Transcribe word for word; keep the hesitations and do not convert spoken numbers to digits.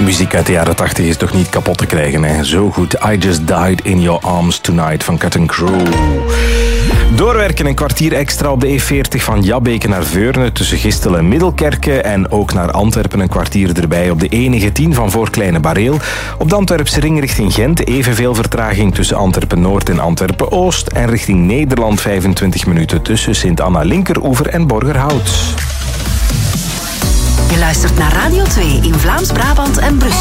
Muziek uit de jaren tachtig is toch niet kapot te krijgen, hè? Zo goed. I Just Died in Your Arms Tonight van Cut and Crew. Doorwerken een kwartier extra op de E veertig van Jabbeke naar Veurne tussen Gistel en Middelkerke en ook naar Antwerpen een kwartier erbij op de E negentien van voor Kleine Bareel. Op de Antwerpse ring richting Gent evenveel vertraging tussen Antwerpen-Noord en Antwerpen-Oost en richting Nederland vijfentwintig minuten tussen Sint-Anna-Linkeroever en Borgerhout. Je luistert naar Radio twee in Vlaams-Brabant en Brussel.